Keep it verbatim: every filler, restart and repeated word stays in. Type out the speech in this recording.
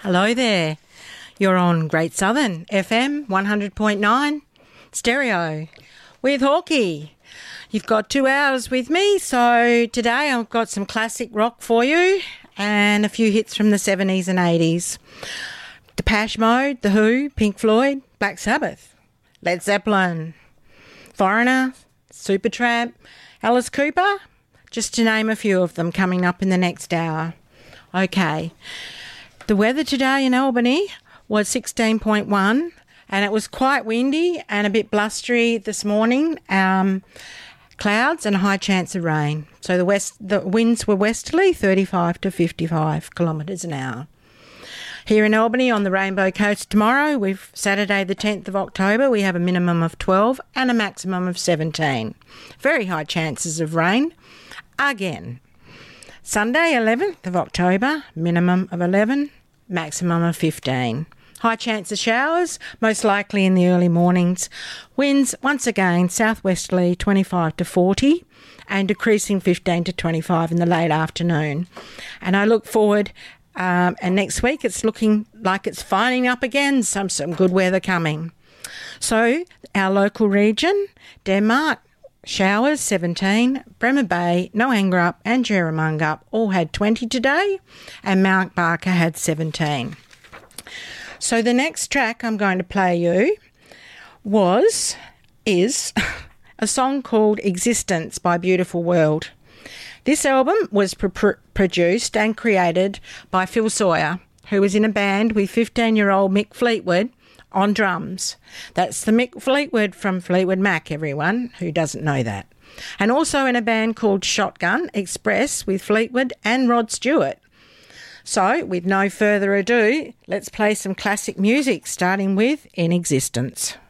Hello there. You're on Great Southern F M one hundred point nine stereo with Hawkeye. You've got two hours with me, so today I've got some classic rock for you and a few hits from the seventies and eighties. Depeche Mode, The Who, Pink Floyd, Black Sabbath, Led Zeppelin, Foreigner, Supertramp, Alice Cooper, just to name a few of them coming up in the next hour. Okay, the weather today in Albany was sixteen point one and it was quite windy and a bit blustery this morning. Um, clouds and a high chance of rain. So the west, the winds were westerly, thirty-five to fifty-five kilometres an hour. Here in Albany on the Rainbow Coast tomorrow, we've Saturday the tenth of October, we have a minimum of twelve and a maximum of seventeen. Very high chances of rain again. Sunday eleventh of October, minimum of eleven, maximum of fifteen. High chance of showers, most likely in the early mornings. Winds, once again, southwesterly twenty-five to forty and decreasing fifteen to twenty-five in the late afternoon. And I look forward, um, and next week it's looking like it's fining up again, some, some good weather coming. So our local region, Denmark, showers seventeen, Bremer Bay, Noangrup and Jerramungup all had twenty today, and Mount Barker had seventeen. So the next track I'm going to play you was, is a song called Existence by Beautiful World. This album was pr- pr- produced and created by Phil Sawyer, who was in a band with fifteen-year-old Mick Fleetwood on drums. That's the Mick Fleetwood from Fleetwood Mac, everyone who doesn't know that. And also in a band called Shotgun Express with Fleetwood and Rod Stewart. So, with no further ado, let's play some classic music, starting with In Existence.